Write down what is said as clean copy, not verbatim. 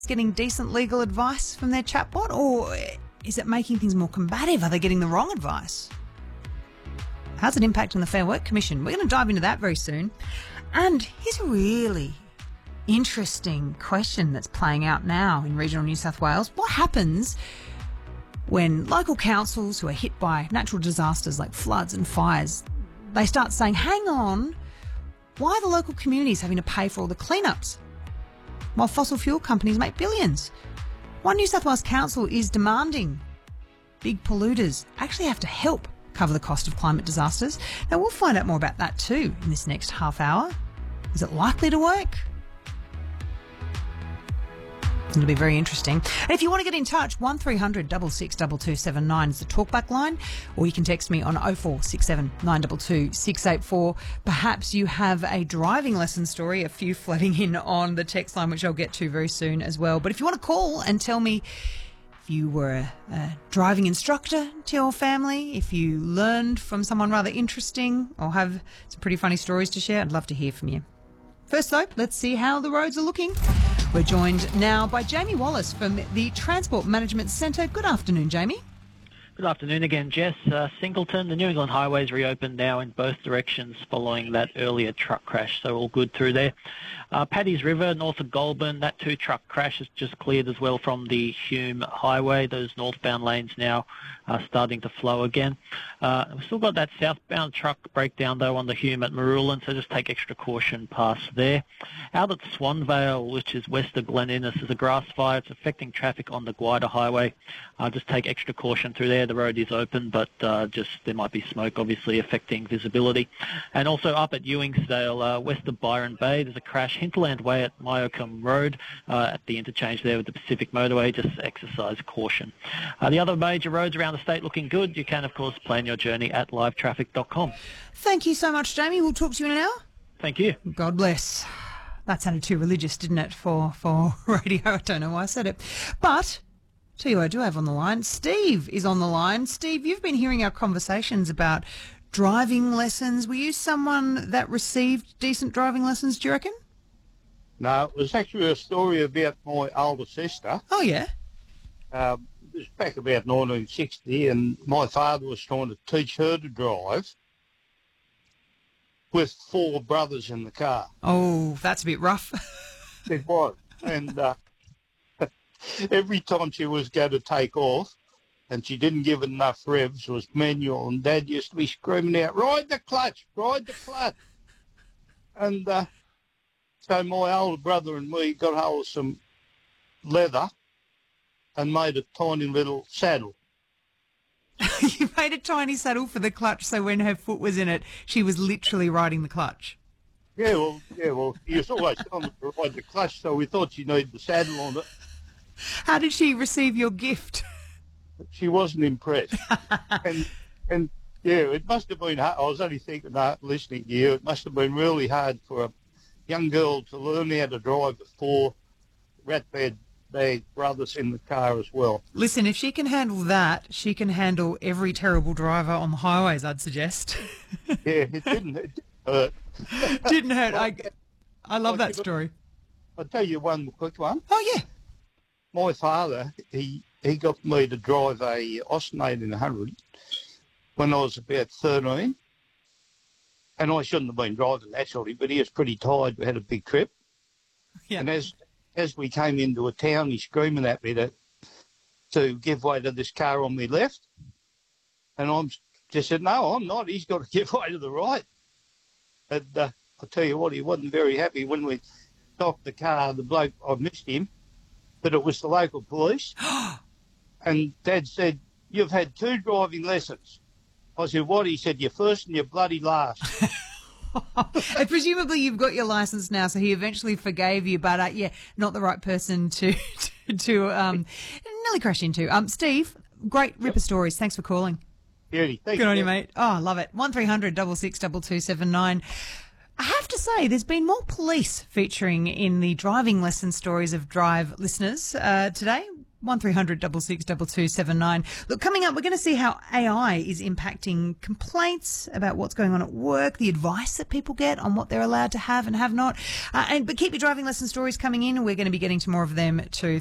getting decent legal advice from their chatbot, or is it making things more combative? Are they getting the wrong advice? How's it impacting the Fair Work Commission? We're going to dive into that very soon. And here's a really interesting question that's playing out now in regional New South Wales. What happens when local councils who are hit by natural disasters like floods and fires, they start saying, hang on, why are the local communities having to pay for all the cleanups while fossil fuel companies make billions? One New South Wales council is demanding big polluters actually have to help cover the cost of climate disasters. Now, we'll find out more about that too in this next half hour. Is it likely to work? It'll be very interesting. And if you want to get in touch, 1300 662279 is the talkback line, or you can text me on 0467 922 684. Perhaps you have a driving lesson story, a few flooding in on the text line, which I'll get to very soon as well. But if you want to call and tell me if you were a driving instructor to your family, if you learned from someone rather interesting or have some pretty funny stories to share, I'd love to hear from you. First, though, let's see how the roads are looking. We're joined now by Jamie Wallace from the Transport Management Centre. Good afternoon, Jamie. Good afternoon again, Jess. Singleton, the New England highways reopened now in both directions following that earlier truck crash, so all good through there. Paddy's River, north of Goulburn, that two-truck crash has just cleared as well from the Hume Highway. Those northbound lanes now are starting to flow again. We've still got that southbound truck breakdown, though, on the Hume at Marulan, so just take extra caution past there. Out at Swanvale, which is west of Glen Innes, there's a grass fire. It's affecting traffic on the Guida Highway. Just take extra caution through there. The road is open, but just there might be smoke, obviously, affecting visibility. And also up at Ewingsdale, west of Byron Bay, there's a crash. Hinterland Way at Myocombe Road, at the interchange there with the Pacific Motorway. Just exercise caution. The other major roads around the state looking good. You can, of course, plan your journey at livetraffic.com. Thank you so much, Jamie. We'll talk to you in an hour. Thank you. God bless. That sounded too religious, didn't it, for radio? I don't know why I said it. But tell you what I do have on the line. Steve is on the line. Steve, you've been hearing our conversations about driving lessons. Were you someone that received decent driving lessons, do you reckon? No, it was actually a story about my older sister. Oh, yeah? It was back about 1960, and my father was trying to teach her to drive with four brothers in the car. Oh, that's a bit rough. It was. And every time she was going to take off and she didn't give enough revs, it was manual, and Dad used to be screaming out, ride the clutch, ride the clutch. And so my older brother and me got hold of some leather and made a tiny little saddle. You made a tiny saddle for the clutch, so when her foot was in it, she was literally riding the clutch. Yeah, well, he was always telling her to ride the clutch, so we thought she needed the saddle on it. How did she receive your gift? She wasn't impressed. and yeah, it must have been hard. I was only thinking that listening to you, it must have been really hard for a young girl to learn how to drive with four ratbag brothers in the car as well. Listen, if she can handle that, she can handle every terrible driver on the highways, I'd suggest. Yeah, it didn't hurt. Didn't hurt. I love that story. I'll tell you one quick one. Oh, yeah. My father, he got me to drive a Austin 1800 when I was about 13. And I shouldn't have been driving, naturally, but he was pretty tired. We had a big trip. Yeah. And as we came into a town, he's screaming at me to give way to this car on my left. And I just said, no, I'm not. He's got to give way to the right. And I'll tell you what, he wasn't very happy when we stopped the car. The bloke, I missed him, but it was the local police. And Dad said, you've had 2 driving lessons. I said, what? He said, you're first and you're bloody last. And presumably you've got your licence now, so he eventually forgave you, but yeah, not the right person to nearly crash into. Steve, great ripper stories. Thanks for calling. Beauty. Thanks. Good on you, mate. Oh, I love it. 1300 662279. I have to say, there's been more police featuring in the driving lesson stories of Drive listeners today. 1300 66 2279. Look, coming up, we're going to see how AI is impacting complaints about what's going on at work, the advice that people get on what they're allowed to have and have not. But keep your driving lesson stories coming in. We're going to be getting to more of them too.